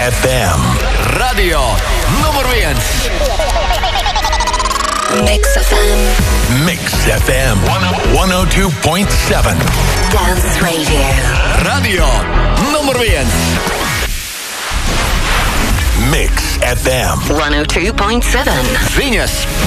FM. Radio nummer 1. Mix FM. Mix FM 102.7. Dance Radio. Radio nummer 1. Mix FM 102.7. Venus.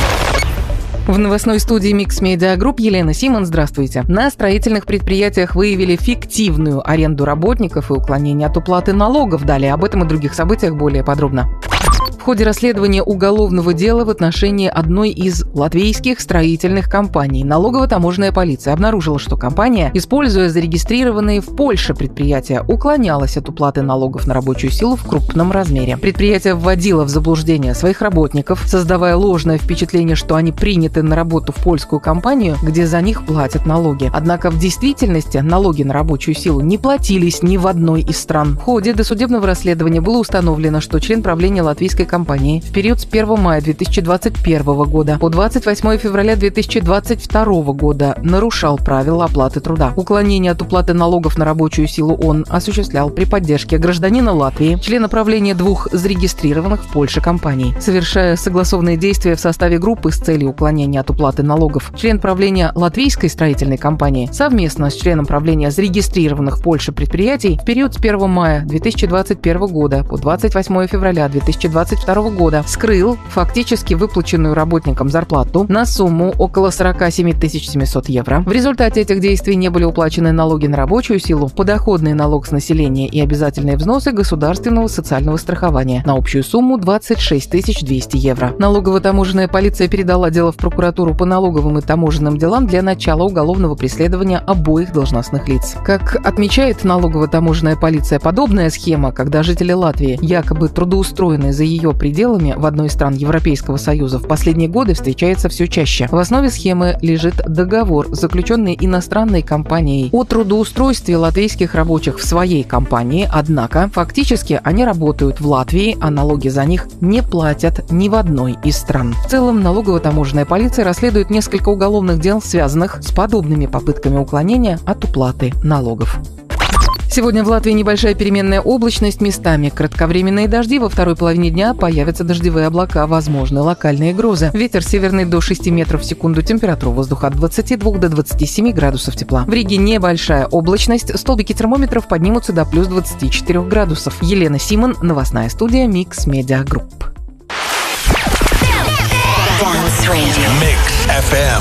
В новостной студии Mix Media Group Елена Симон, здравствуйте. На строительных предприятиях выявили фиктивную аренду работников и уклонение от уплаты налогов. Далее об этом и других событиях более подробно. В ходе расследования уголовного дела в отношении одной из латвийских строительных компаний налогово-таможенная полиция обнаружила, что компания, используя зарегистрированные в Польше предприятия, уклонялась от уплаты налогов на рабочую силу в крупном размере. Предприятие вводило в заблуждение своих работников, создавая ложное впечатление, что они приняты на работу в польскую компанию, где за них платят налоги. Однако в действительности налоги на рабочую силу не платились ни в одной из стран. В ходе досудебного расследования было установлено, что член правления латвийской компании в период с 1 мая 2021 года по 28 февраля 2022 года нарушал правила оплаты труда. Уклонение от уплаты налогов на рабочую силу он осуществлял при поддержке гражданина Латвии, члена правления двух зарегистрированных в Польше компаний. Совершая согласованные действия в составе группы с целью уклонения от уплаты налогов, член правления латвийской строительной компании совместно с членом правления зарегистрированных в Польше предприятий в период с 1 мая 2021 года по 28 февраля 2022 года скрыл фактически выплаченную работникам зарплату на сумму около 47 700 евро. В результате этих действий не были уплачены налоги на рабочую силу, подоходный налог с населения и обязательные взносы государственного социального страхования на общую сумму 26 200 евро. Налогово-таможенная полиция передала дело в прокуратуру по налоговым и таможенным делам для начала уголовного преследования обоих должностных лиц. Как отмечает налогово-таможенная полиция, подобная схема, когда жители Латвии якобы трудоустроены за ее пределами в одной из стран Европейского Союза, в последние годы встречается все чаще. В основе схемы лежит договор, заключенный иностранной компанией о трудоустройстве латвийских рабочих в своей компании, однако фактически они работают в Латвии, а налоги за них не платят ни в одной из стран. В целом, налогово-таможенная полиция расследует несколько уголовных дел, связанных с подобными попытками уклонения от уплаты налогов. Сегодня в Латвии небольшая переменная облачность, местами кратковременные дожди, во второй половине дня появятся дождевые облака, возможны локальные грозы. Ветер северный до 6 метров в секунду, температура воздуха от 22 до 27 градусов тепла. В Риге небольшая облачность, столбики термометров поднимутся до плюс 24 градусов. Елена Симон, новостная студия Mix Media Group. Dance Radio. Mix FM